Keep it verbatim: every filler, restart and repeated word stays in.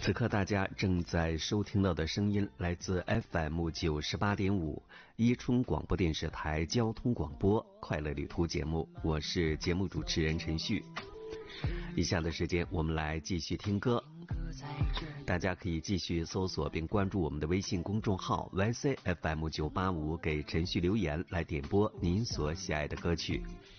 此刻大家正在收听到的声音来自 F M 九十八点五伊春广播电视台交通广播快乐旅途节目，我是节目主持人陈旭。以下的时间我们来继续听歌，大家可以继续搜索并关注我们的微信公众号 Y C F M 九八五，给陈旭留言来点播您所喜爱的歌曲。